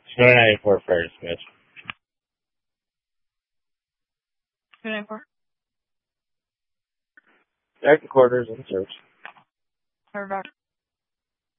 294 first, Mitch. 294. Second quarters in service. Heard, Doctor.